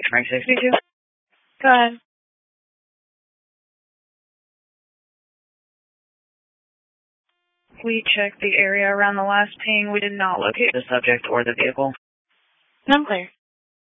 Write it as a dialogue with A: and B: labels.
A: Frank 62.
B: Go ahead.
A: We checked the area around the last ping. We did not locate the subject or the vehicle.
B: I'm clear.